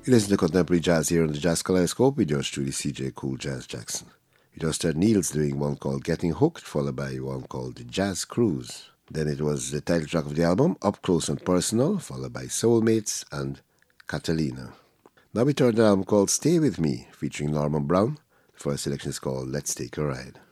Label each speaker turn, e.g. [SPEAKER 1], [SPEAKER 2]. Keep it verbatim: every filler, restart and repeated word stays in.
[SPEAKER 1] You listen to contemporary jazz here on the Jazz Kaleidoscope with yours truly, C J Cool Jazz Jackson. You just heard Niels doing one called Getting Hooked, followed by one called The Jazz Cruise. Then it was the title track of the album, Up Close and Personal, followed by Soulmates and Catalina. Now we turn to an album called Stay With Me, featuring Norman Brown. The first selection is called Let's Take a Ride.